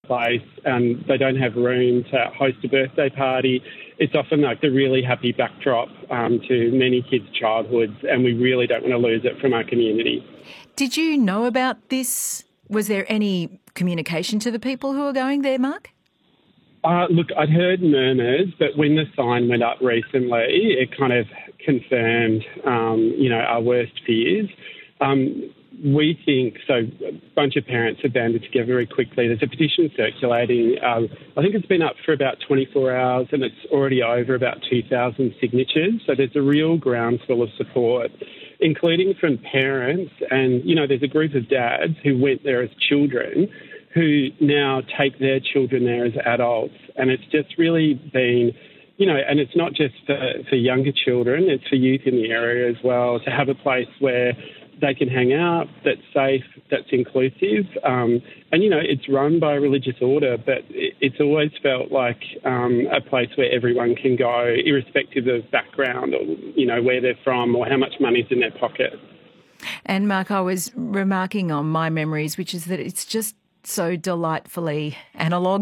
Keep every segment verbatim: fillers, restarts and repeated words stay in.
place and they don't have room to host a birthday party, it's often like the really happy backdrop um, to many kids' childhoods, and we really don't want to lose it from our community. Did you know about this? Was there any communication to the people who are going there, Mark? Uh, look, I'd heard murmurs, but when the sign went up recently, it kind of confirmed, um, you know, our worst fears. Um, we think, so a bunch of parents have banded together very quickly. There's a petition circulating. Um, I think it's been up for about twenty-four hours and it's already over about two thousand signatures. So there's a real groundswell of support, including from parents. And, you know, there's a group of dads who went there as children who now take their children there as adults. And it's just really been, you know, and it's not just for, for younger children, it's for youth in the area as well, to have a place where they can hang out, that's safe, that's inclusive. Um, and, you know, it's run by a religious order, but it, it's always felt like um, a place where everyone can go, irrespective of background or, you know, where they're from or how much money's in their pocket. And, Mark, I was remarking on my memories, which is that it's just so delightfully analogue,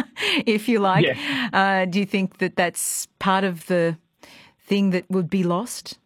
if you like. Yeah. Uh, do you think that that's part of the thing that would be lost?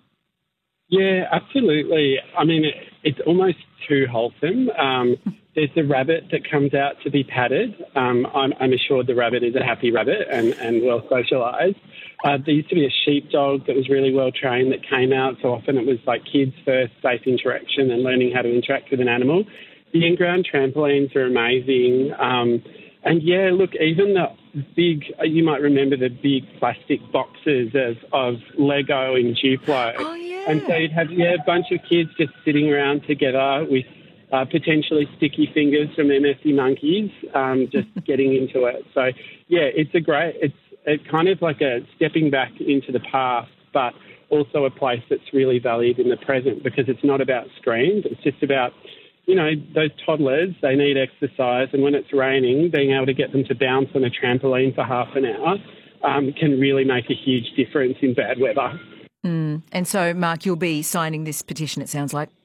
Yeah, absolutely. I mean, it, it's almost too wholesome. Um, there's the rabbit that comes out to be patted. Um, I'm, I'm assured the rabbit is a happy rabbit and, and well socialised. Uh, there used to be a sheepdog that was really well trained that came out. So often it was like kids' first safe interaction and learning how to interact with an animal. The in-ground trampolines are amazing. Um, and yeah, look, even the big, you might remember the big plastic boxes of, of Lego and Duplo. Oh, yeah. And so you'd have, yeah, a bunch of kids just sitting around together with uh, potentially sticky fingers from their messy monkeys, um, just getting into it. So, yeah, it's a great, it's, it's kind of like a stepping back into the past, but also a place that's really valued in the present because it's not about screens. It's just about, you know, those toddlers, they need exercise, and when it's raining, being able to get them to bounce on a trampoline for half an hour um, can really make a huge difference in bad weather. Mm. And so, Mark, you'll be signing this petition, it sounds like.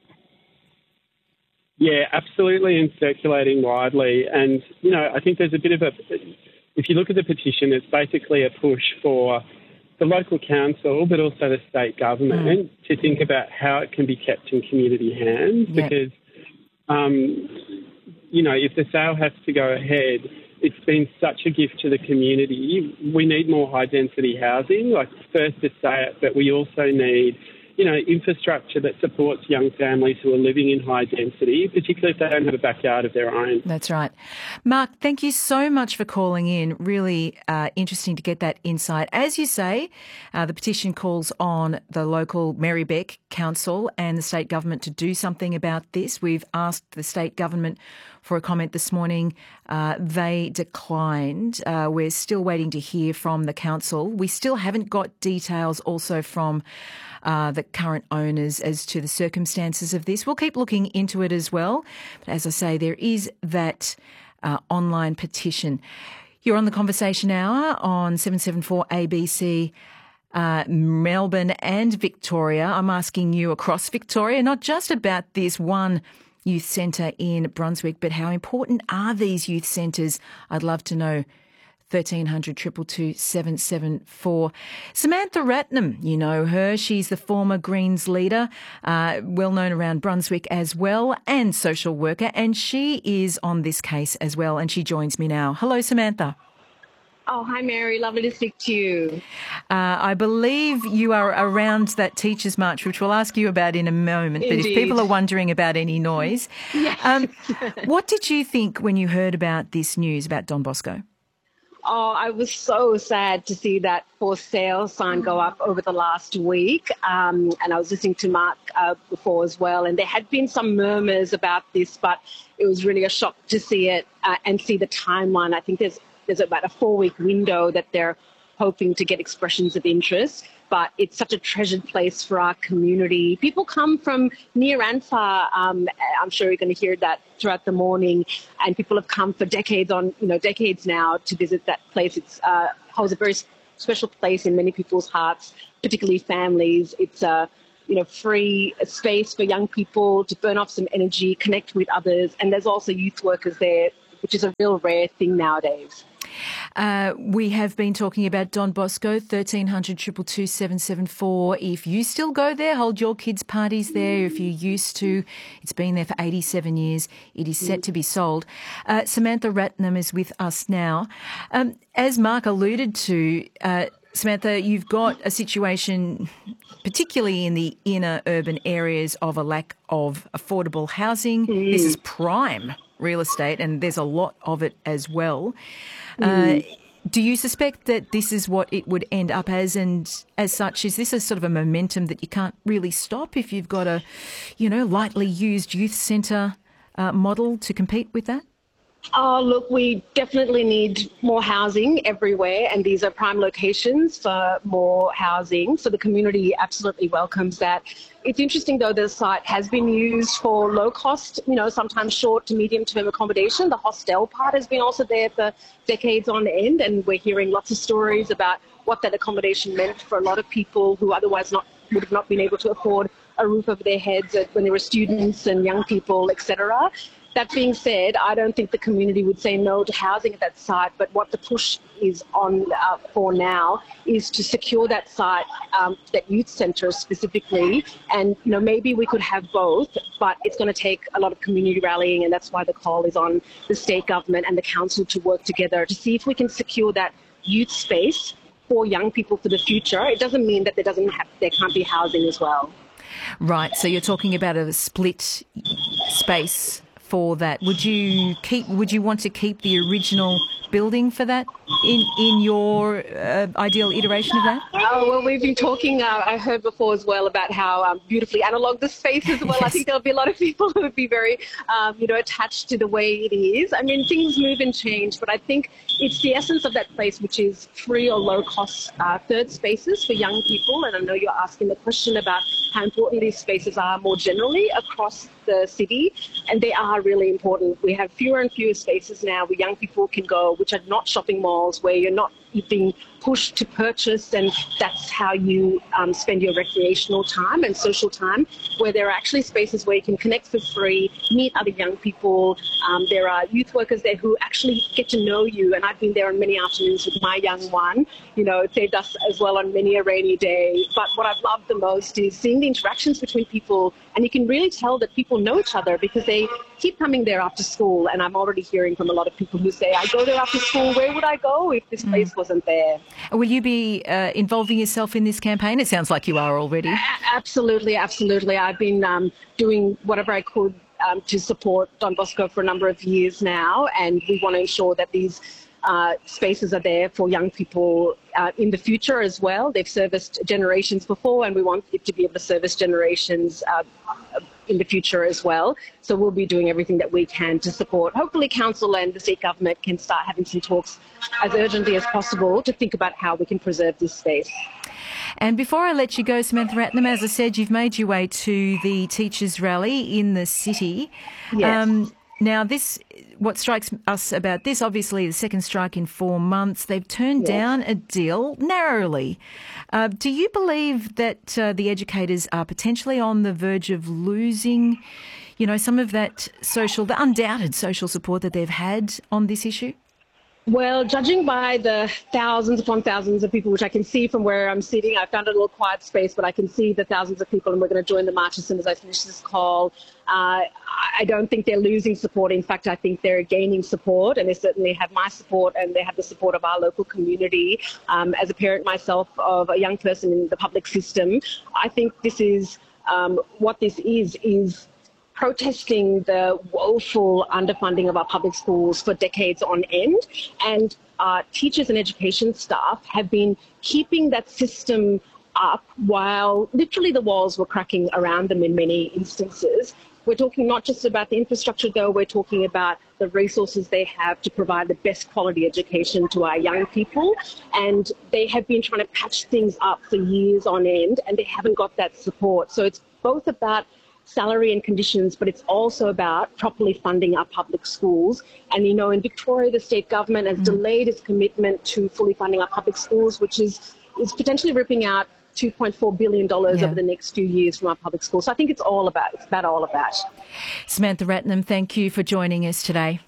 Yeah, absolutely, and circulating widely. And, you know, I think there's a bit of a, if you look at the petition, it's basically a push for the local council, but also the state government mm. to think about how it can be kept in community hands yep. because, um, you know, if the sale has to go ahead, it's been such a gift to the community. We need more high-density housing, like first to say it, but we also need, you know, infrastructure that supports young families who are living in high density, particularly if they don't have a backyard of their own. That's right. Mark, thank you so much for calling in. Really uh, interesting to get that insight. As you say, uh, the petition calls on the local Marybeck Council and the state government to do something about this. We've asked the state government for a comment this morning. Uh, they declined. Uh, we're still waiting to hear from the council. We still haven't got details also from uh, the current owners as to the circumstances of this. We'll keep looking into it as well. But as I say, there is that uh, online petition. You're on the Conversation Hour on seven seventy-four A B C. Uh, Melbourne and Victoria. I'm asking you across Victoria, not just about this one youth centre in Brunswick, but how important are these youth centres? I'd love to know. thirteen hundred, two two two, seven seven four. Samantha Ratnam, you know her. She's the former Greens leader, uh, well known around Brunswick as well, and social worker, and she is on this case as well, and she joins me now. Hello, Samantha. Oh, hi, Mary. Lovely to speak to you. Uh, I believe you are around that Teachers' March, which we'll ask you about in a moment. Indeed. But if people are wondering about any noise, yes. um, what did you think when you heard about this news about Don Bosco? Oh, I was so sad to see that for sale sign go up over the last week. Um, and I was listening to Mark uh, before as well. And there had been some murmurs about this, but it was really a shock to see it uh, and see the timeline. I think there's there's about a four-week window that they're hoping to get expressions of interest. But it's such a treasured place for our community. People come from near and far. Um, I'm sure you're going to hear that throughout the morning. And people have come for decades on, you know, decades now to visit that place. It uh, holds a very special place in many people's hearts, particularly families. It's a, you know, free space for young people to burn off some energy, connect with others. And there's also youth workers there which is a real rare thing nowadays. Uh, we have been talking about Don Bosco, thirteen hundred, two two two, seven seven four. If you still go there, hold your kids' parties there. If you used to, it's been there for eighty-seven years. It is set to be sold. Uh, Samantha Ratnam is with us now. Um, as Mark alluded to, uh, Samantha, you've got a situation, particularly in the inner urban areas, of a lack of affordable housing. Mm. This is prime real estate, and there's a lot of it as well. Uh, do you suspect that this is what it would end up as? And as such, is this a sort of a momentum that you can't really stop if you've got a, you know, lightly used youth centre uh, model to compete with that? Oh, look, we definitely need more housing everywhere, and these are prime locations for more housing. So the community absolutely welcomes that. It's interesting, though, the site has been used for low cost, you know, sometimes short to medium term accommodation. The hostel part has been also there for decades on end, and we're hearing lots of stories about what that accommodation meant for a lot of people who otherwise not would have not been able to afford a roof over their heads when they were students and young people, et cetera. That being said, I don't think the community would say no to housing at that site, but what the push is on uh, for now is to secure that site, um, that youth centre specifically, and you know maybe we could have both, but it's going to take a lot of community rallying, and that's why the call is on the state government and the council to work together to see if we can secure that youth space for young people for the future. It doesn't mean that there doesn't have, there can't be housing as well. Right, so you're talking about a split space for that. Would you keep? Would you want to keep the original building for that in in your uh, ideal iteration of that? Oh, well, we've been talking, uh, I heard before as well, about how um, beautifully analogue the space is. Well, yes. I think there'll be a lot of people who would be very, um, you know, attached to the way it is. I mean, things move and change, but I think it's the essence of that place, which is free or low-cost uh, third spaces for young people. And I know you're asking the question about how important these spaces are more generally across the city, and they are really important. We have fewer and fewer spaces now where young people can go, which are not shopping malls, where you're not being pushed to purchase, and that's how you um, spend your recreational time and social time, where there are actually spaces where you can connect for free, meet other young people. Um, there are youth workers there who actually get to know you, and I've been there on many afternoons with my young one. You know, it saved us as well on many a rainy day. But what I've loved the most is seeing the interactions between people, and you can really tell that people know each other because they keep coming there after school. And I'm already hearing from a lot of people who say, I go there after school, where would I go if this place wasn't there? Will you be uh, involving yourself in this campaign? It sounds like you are already. A- absolutely, absolutely. I've been um, doing whatever I could um, to support Don Bosco for a number of years now, and we want to ensure that these uh, spaces are there for young people uh, in the future as well. They've serviced generations before, and we want it to be able to service generations uh, in the future as well. So we'll be doing everything that we can to support. Hopefully council and the state government can start having some talks as urgently as possible to think about how we can preserve this space. And before I let you go, Samantha Ratnam, as I said, you've made your way to the teachers' rally in the city. Yes. Um, now, this, what strikes us about this, obviously the second strike in four months, they've turned yes. down a deal narrowly. Uh, do you believe that uh, the educators are potentially on the verge of losing, you know, some of that social, the undoubted social support that they've had on this issue? Well, judging by the thousands upon thousands of people, which I can see from where I'm sitting, I found a little quiet space, but I can see the thousands of people, and we're going to join the march as soon as I finish this call. Uh, I don't think they're losing support. In fact, I think they're gaining support, and they certainly have my support, and they have the support of our local community. Um, as a parent myself of a young person in the public system, I think this is um, what this is, is protesting the woeful underfunding of our public schools for decades on end. And uh, teachers and education staff have been keeping that system up while literally the walls were cracking around them in many instances. We're talking not just about the infrastructure, though, we're talking about the resources they have to provide the best quality education to our young people. And they have been trying to patch things up for years on end, and they haven't got that support. So it's both about salary and conditions, but it's also about properly funding our public schools. And, you know, in Victoria, the state government has mm. delayed its commitment to fully funding our public schools, which is, is potentially ripping out two point four billion dollars yeah. over the next few years from our public schools. So I think it's all about, it's about all of that. Samantha Ratnam, thank you for joining us today.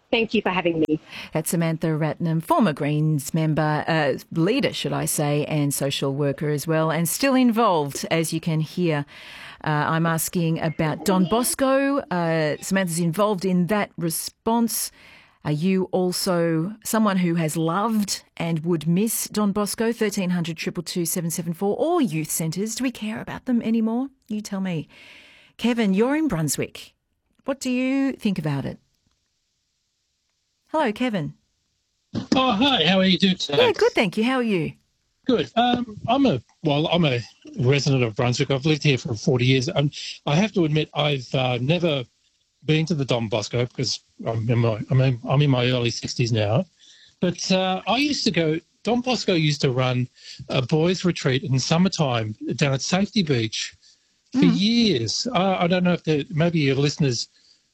Thank you for having me. That's Samantha Ratnam, former Greens member, uh, leader, should I say, and social worker as well, and still involved, as you can hear. Uh, I'm asking about Don Bosco. Uh, Samantha's involved in that response. Are you also someone who has loved and would miss Don Bosco? thirteen hundred, two two two, seven seven four, or youth centres. Do we care about them anymore? You tell me. Kevin, you're in Brunswick. What do you think about it? Hello, Kevin. Oh, hi. How are you doing today? Yeah, good, thank you. How are you? Good. Um, I'm a well. I'm a resident of Brunswick. I've lived here for forty years. Um, I have to admit, I've uh, never been to the Don Bosco because I'm in my I'm in, I'm in my early sixties now. But uh, I used to go. Don Bosco used to run a boys' retreat in summertime down at Safety Beach for mm. years. Uh, I don't know if the, maybe your listeners.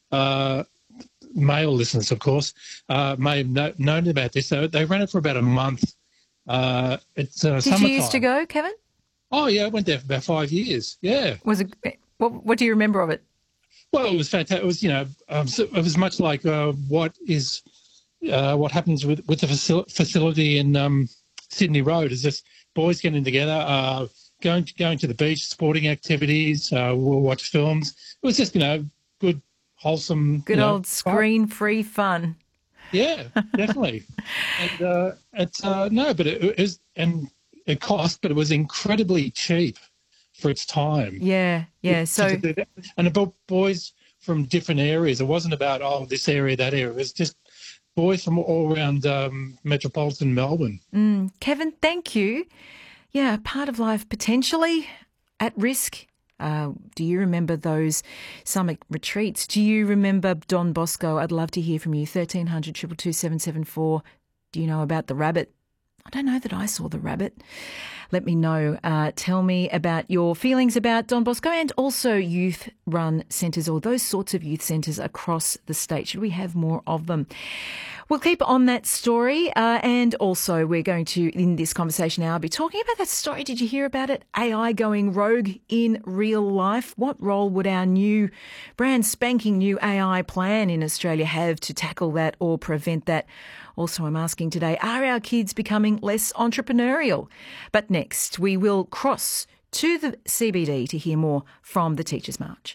Uh, male listeners, of course, uh, may have no, known about this. So they ran it for about a month. Uh, it's uh, Did summertime. you used to go, Kevin? Oh, yeah, I went there for about five years, yeah. Was it? What, what do you remember of it? Well, it was fantastic. It was, you know, um, so it was much like uh, what is, uh, what happens with, with the facil- facility in um, Sydney Road is just boys getting together, uh, going, to, going to the beach, sporting activities, uh, we'll watch films. It was just, you know, good, wholesome, good you know, old screen-free fun. Yeah, definitely. and uh, it's uh, no, but it, it was, and it cost, but it was incredibly cheap for its time. Yeah, yeah. So, and about boys from different areas. It wasn't about oh this area, that area. It was just boys from all around um, metropolitan Melbourne. Mm, Kevin, thank you. Yeah, part of life potentially at risk. Uh, do you remember those summer retreats? Do you remember Don Bosco? I'd love to hear from you. thirteen hundred, two two two, seven seven four. Do you know about the rabbit? I don't know that I saw the rabbit. Let me know. Uh, tell me about your feelings about Don Bosco and also youth-run centres or those sorts of youth centres across the state. Should we have more of them? We'll keep on that story uh, and also we're going to, in this conversation now, be talking about that story. Did you hear about it? A I going rogue in real life. What role would our new, brand spanking new A I plan in Australia have to tackle that or prevent that? Also, I'm asking today, are our kids becoming less entrepreneurial? But next, we will cross to the C B D to hear more from the Teachers' March.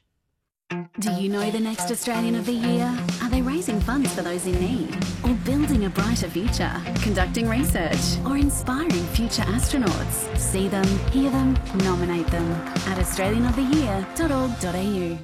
Do you know the next Australian of the Year? Are they raising funds for those in need? Or building a brighter future? Conducting research? Or inspiring future astronauts? See them, hear them, nominate them at australian of the year dot org dot a u.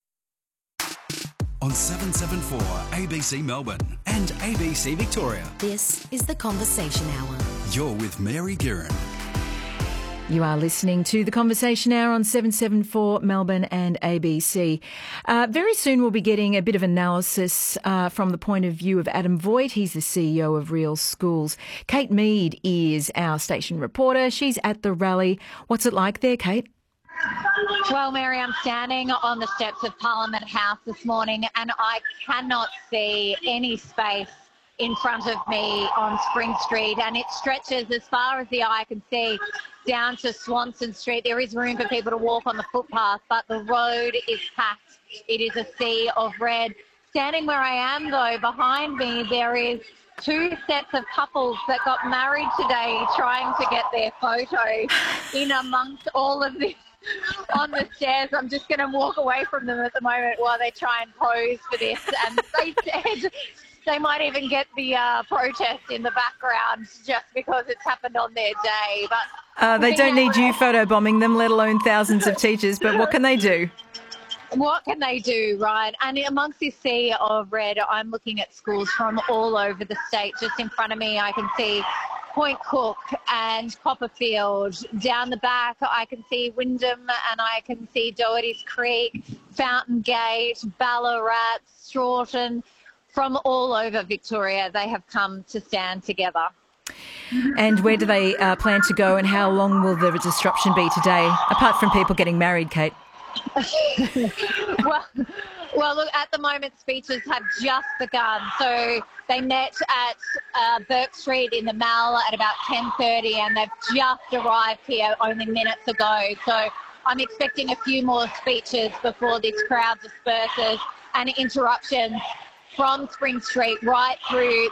On seven seven four A B C Melbourne and A B C Victoria. This is The Conversation Hour. You're with Mary Guerin. You are listening to The Conversation Hour on seven seven four Melbourne and A B C. Uh, very soon we'll be getting a bit of analysis uh, from the point of view of Adam Voigt. He's the C E O of Real Schools. Kate Mead is our station reporter. She's at the rally. What's it like there, Kate? Well, Mary, I'm standing on the steps of Parliament House this morning and I cannot see any space in front of me on Spring Street, and it stretches as far as the eye can see down to Swanson Street. There is room for people to walk on the footpath, but the road is packed. It is a sea of red. Standing where I am, though, behind me, there is two sets of couples that got married today trying to get their photo in amongst all of this on the stairs. I'm just going to walk away from them at the moment while they try and pose for this. And they said they might even get the uh, protest in the background just because it's happened on their day. But uh, they don't need you photobombing them, let alone thousands of teachers. But what can they do? What can they do, right? And amongst this sea of red, I'm looking at schools from all over the state. Just in front of me, I can see Point Cook and Copperfield. Down the back, I can see Wyndham and I can see Doherty's Creek, Fountain Gate, Ballarat, Strawton. From all over Victoria, they have come to stand together. And where do they uh, plan to go and how long will the disruption be today, apart from people getting married, Kate? well, well, look, at the moment, speeches have just begun. So they met at uh, Burke Street in the Mall at about ten thirty and they've just arrived here only minutes ago. So I'm expecting a few more speeches before this crowd disperses and interruptions from Spring Street right through